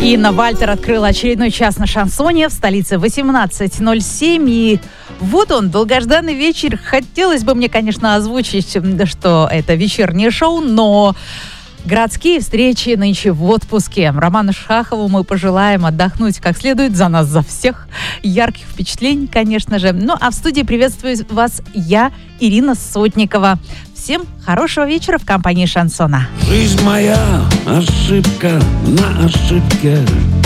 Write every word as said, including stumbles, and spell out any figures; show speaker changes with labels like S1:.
S1: Инна Вальтер открыла очередной час на шансоне в столице восемнадцать ноль семь. И вот он, долгожданный вечер. Хотелось бы мне, конечно, озвучить, что это вечернее шоу, но городские встречи нынче в отпуске. Роману Шахову мы пожелаем отдохнуть как следует, за нас, за всех. Ярких впечатлений, конечно же. Ну, а в студии приветствую вас я, Ирина Сотникова. Всем хорошего вечера в компании «Шансона».
S2: Жизнь моя ошибка на ошибке.